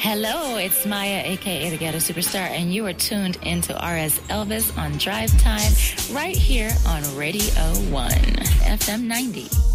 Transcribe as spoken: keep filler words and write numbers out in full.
Hello, it's Maya, a k a the Ghetto Superstar, and you are tuned into R S Elvis on Drive Time right here on Radio one, F M ninety.